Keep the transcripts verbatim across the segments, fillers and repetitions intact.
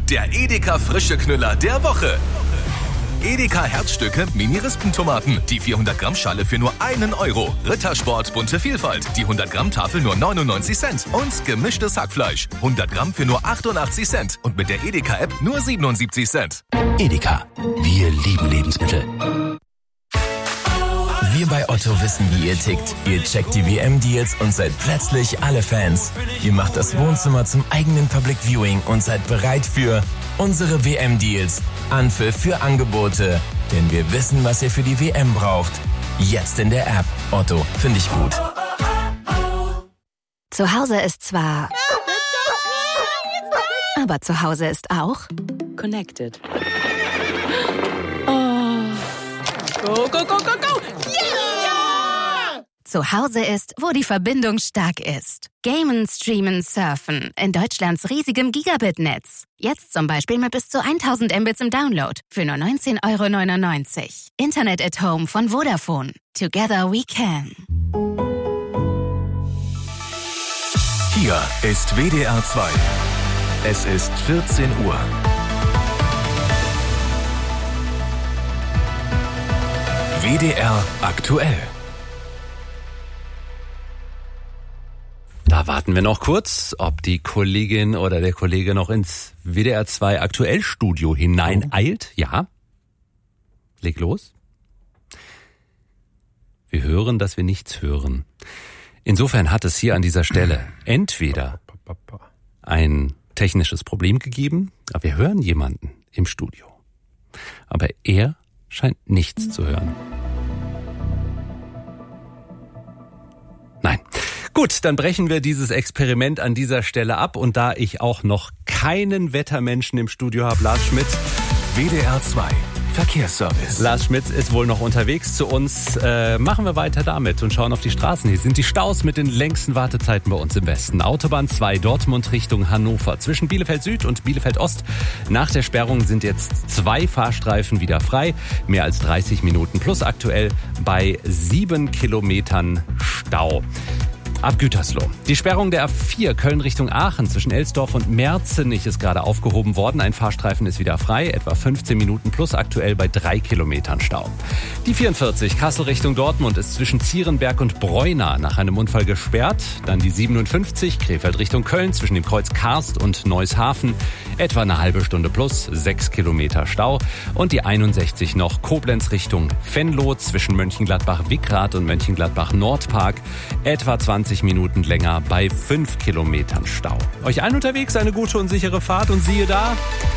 der Edeka frische Knüller der Woche. Edeka Herzstücke Mini-Rispentomaten. Die vierhundert Gramm Schale für nur einen Euro. Rittersport bunte Vielfalt. Die hundert Gramm Tafel nur neunundneunzig Cent. Und gemischtes Hackfleisch. hundert Gramm für nur achtundachtzig Cent. Und mit der Edeka-App nur siebenundsiebzig Cent. Edeka. Wir lieben Lebensmittel. Wir bei Otto wissen, wie ihr tickt. Ihr checkt die W M-Deals und seid plötzlich alle Fans. Ihr macht das Wohnzimmer zum eigenen Public Viewing und seid bereit für unsere W M-Deals. Anpfiff für Angebote. Denn wir wissen, was ihr für die W M braucht. Jetzt in der App. Otto, finde ich gut. Zu Hause ist zwar... Aber zu Hause ist auch... Connected. Oh. Go, go, go, go, go! Yeah! Zu Hause ist, wo die Verbindung stark ist. Gamen, streamen, surfen. In Deutschlands riesigem Gigabit-Netz. Jetzt zum Beispiel mit bis zu tausend Mbits im Download. Für nur neunzehn Euro neunundneunzig. Internet at Home von Vodafone. Together we can. Hier ist W D R zwei. Es ist vierzehn Uhr. W D R aktuell. Da warten wir noch kurz, ob die Kollegin oder der Kollege noch ins W D R zwei Aktuellstudio hineineilt. Ja. Leg los. Wir hören, dass wir nichts hören. Insofern hat es hier an dieser Stelle entweder ein technisches Problem gegeben, aber wir hören jemanden im Studio. Aber er scheint nichts zu hören. Nein. Gut, dann brechen wir dieses Experiment an dieser Stelle ab. Und da ich auch noch keinen Wettermenschen im Studio habe, Lars Schmidt. W D R zwei Verkehrsservice. Lars Schmidt ist wohl noch unterwegs zu uns. Äh, machen wir weiter damit und schauen auf die Straßen. Hier sind die Staus mit den längsten Wartezeiten bei uns im Westen. Autobahn zwei, Dortmund Richtung Hannover. Zwischen Bielefeld Süd und Bielefeld Ost. Nach der Sperrung sind jetzt zwei Fahrstreifen wieder frei. Mehr als dreißig Minuten plus aktuell bei sieben Kilometern Stau. Ab Gütersloh. Die Sperrung der A vier Köln Richtung Aachen zwischen Elsdorf und Merzenich ist gerade aufgehoben worden. Ein Fahrstreifen ist wieder frei, etwa fünfzehn Minuten plus aktuell bei drei Kilometern Stau. Die vierundvierzig Kassel Richtung Dortmund ist zwischen Zierenberg und Breuna nach einem Unfall gesperrt. Dann die siebenundfünfzig Krefeld Richtung Köln zwischen dem Kreuz Karst und Neushafen. Etwa eine halbe Stunde plus, sechs Kilometer Stau. Und die einundsechzig noch Koblenz Richtung Venlo zwischen Mönchengladbach-Wickrath und Mönchengladbach-Nordpark. Etwa zwanzig Minuten länger bei fünf Kilometern Stau. Euch allen unterwegs eine gute und sichere Fahrt und siehe da,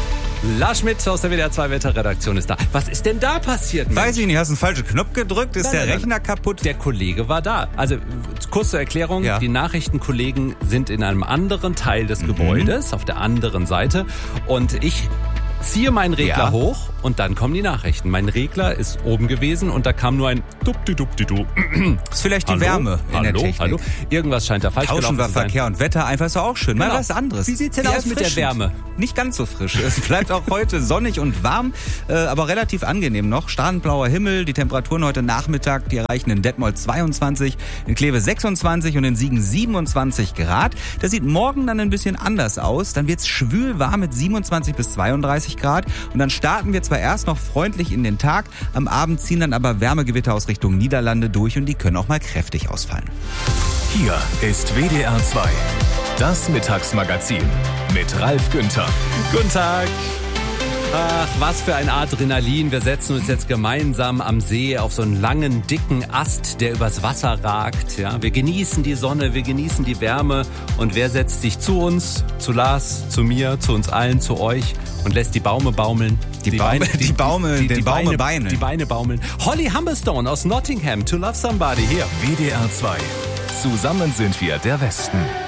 Lars Schmidt aus der W D R zwei Wetterredaktion ist da. Was ist denn da passiert, Mensch? Weiß ich nicht, hast einen falschen Knopf gedrückt? Ist nein, der nein, Rechner nein. kaputt? Der Kollege war da. Also kurz zur Erklärung, ja. Die Nachrichtenkollegen sind in einem anderen Teil des mhm. Gebäudes, auf der anderen Seite und ich ziehe meinen Regler ja. hoch und dann kommen die Nachrichten. Mein Regler ist oben gewesen und da kam nur ein Dupdi-Dupdi-Du. Das ist vielleicht die hallo? Wärme in hallo? der Technik. Hallo? Irgendwas scheint da falsch Tauschen gelaufen wir zu sein. Verkehr und Wetter, einfach ist doch auch schön. Mal Genau. was anderes. Wie sieht's denn aus mit der Wärme? Nicht ganz so frisch. Es bleibt auch heute sonnig und warm, äh, aber relativ angenehm noch. Strahlend blauer Himmel, die Temperaturen heute Nachmittag, die erreichen in Detmold zweiundzwanzig, in Kleve sechsundzwanzig und in Siegen siebenundzwanzig Grad. Das sieht morgen dann ein bisschen anders aus. Dann wird's schwül warm mit siebenundzwanzig bis zweiunddreißig Grad und dann starten wir zwar erst noch freundlich in den Tag, am Abend ziehen dann aber Wärmegewitter aus Richtung Niederlande durch und die können auch mal kräftig ausfallen. Hier ist W D R zwei. Das Mittagsmagazin mit Ralf Günther. Guten Tag. Ach, was für ein Adrenalin. Wir setzen uns jetzt gemeinsam am See auf so einen langen, dicken Ast, der übers Wasser ragt. Ja, wir genießen die Sonne, wir genießen die Wärme. Und wer setzt sich zu uns, zu Lars, zu mir, zu uns allen, zu euch und lässt die Baume baumeln? Die, die Baume, die, die Baume, die, die, die Baume Beine. Die Beine baumeln. Holly Humberstone aus Nottingham, To Love Somebody, hier. W D R zwei. Zusammen sind wir der Westen.